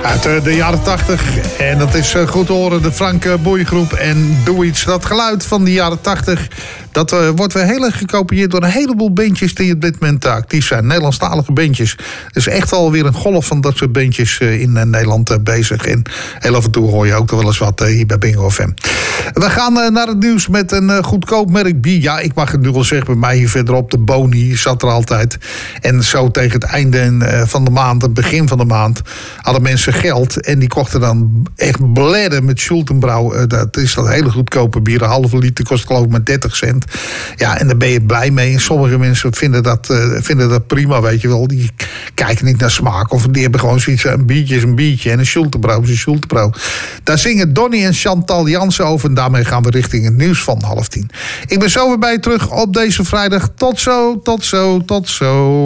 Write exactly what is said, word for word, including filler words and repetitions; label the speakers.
Speaker 1: Uit uh, de jaren tachtig. En dat is uh, goed te horen, de Frank Boeigroep en Doe Iets. Dat geluid van de jaren tachtig, dat uh, wordt weer heel erg gekopieerd door een heleboel bandjes die op dit moment uh, actief zijn. Nederlandstalige bandjes. Er is echt alweer een golf van dat soort bandjes uh, in uh, Nederland uh, bezig. En heel af en toe hoor je ook nog wel eens wat uh, hier bij Bingo F M. We gaan uh, naar het nieuws met een uh, goedkoop merk bier. Ja, ik mag het nu wel zeggen, bij mij hier verderop, de Boni zat er altijd. En zo tegen het einde uh, van de maand, het begin van de maand, hadden mensen geld. En die kochten dan echt bledden met Schultenbrouw. Uh, dat is dat hele goedkope bier. Een halve liter kost geloof ik maar dertig cent. Ja, en daar ben je blij mee. En sommige mensen vinden dat, uh, vinden dat prima, weet je wel. Die kijken niet naar smaak. Of die hebben gewoon zoiets, een biertje is een biertje. En een Schultenbrouw is een Schultenbrouw. Daar zingen Donnie en Chantal Jansen over. En daarmee gaan we richting het nieuws van half tien. Ik ben zo weer bij je terug op deze vrijdag. Tot zo, tot zo, tot zo.